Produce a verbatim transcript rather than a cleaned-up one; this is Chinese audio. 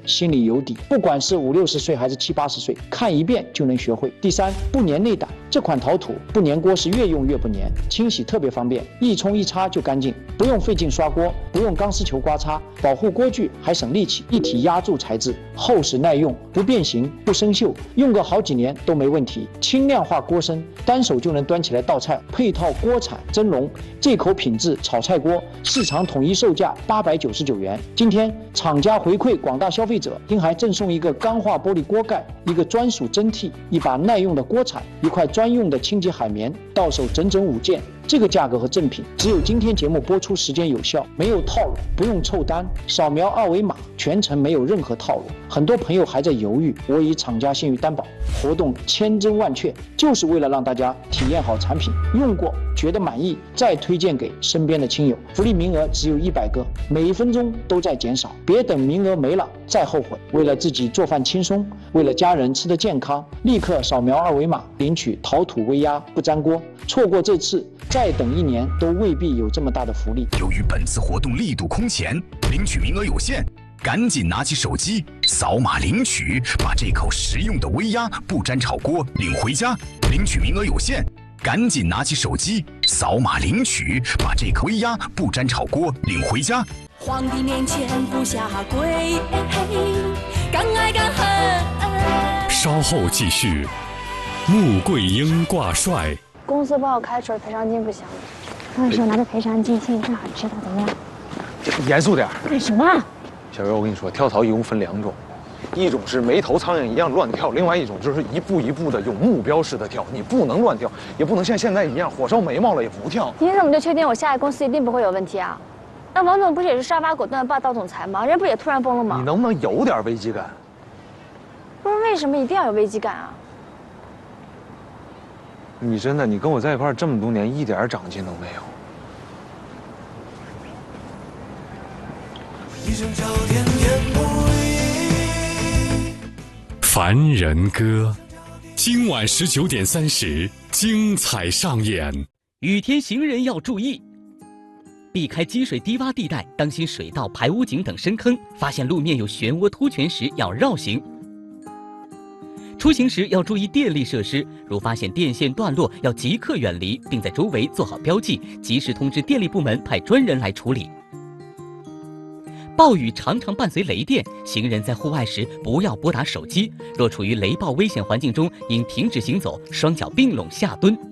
心里有底。不管是五六十岁还是七八十岁，看一遍就能学会。第三，不粘内胆，这款陶土不粘锅是越用越不粘，清洗特别方便，一冲一擦就干净，不用费劲刷锅，不用钢丝球刮擦，保护锅具还省力气。一体压铸材质，厚实耐用，不变形不生锈，用个好几年都没问题。轻量化锅身，单手就能端起来倒菜，配套锅铲蒸笼，这口品质炒菜锅，市场统一售价八百九十九元。今天厂家回馈广大消费者，并还赠送一个钢化玻璃锅盖，一个专属蒸屉，一把耐用的锅铲，一块专用的清洁海绵，到手整整五件。这个价格和赠品只有今天节目播出时间有效，没有套路，不用凑单，扫描二维码，全程没有任何套路。很多朋友还在犹豫，我以厂家信誉担保，活动千真万确，就是为了让大家体验好产品，用过觉得满意，再推荐给身边的亲友。福利名额只有一百个，每一分钟都在减少，别等名额没了再后悔。为了自己做饭轻松，为了家人吃得健康，立刻扫描二维码领取陶土微压不粘锅。错过这次，再等一年都未必有这么大的福利。 由于本次活动力度空前，领取名额有限，赶紧拿起手机扫码领取，把这口实用的微压不粘炒锅领回家。领取名额有限，赶紧拿起手机扫码领取，把这口微压不粘炒锅领回家。 皇帝面前不下跪，敢爱敢恨。 稍后继续。穆桂英挂帅。 公司把我开除了，赔偿金不行。到时候拿着赔偿金请你吃好吃的，怎么样？ 严肃点。 干什么？ 小月，我跟你说，跳槽一共分两种，一种是没头苍蝇一样乱跳，另外一种就是一步一步的有目标式的跳。你不能乱跳，也不能像现在一样火烧眉毛了也不跳。 你怎么就确定我下一公司一定不会有问题啊？那王总不是也是杀伐果断的霸道总裁吗？人不也突然崩了吗？ 你能不能有点危机感？ 不是为什么一定要有危机感啊？ 你真的，你跟我在一块儿这么多年，一点长进都没有。一声叫天天不应。 凡人歌，今晚十九点三十精彩上演。 雨天行人要注意，避开积水低洼地带，当心水道、排污井等深坑。发现路面有漩涡凸泉时，要绕行。出行时要注意电力设施，如发现电线断落，要即刻远离，并在周围做好标记，及时通知电力部门派专人来处理。暴雨常常伴随雷电，行人在户外时不要拨打手机。若处于雷暴危险环境中，应停止行走，双脚并拢下蹲。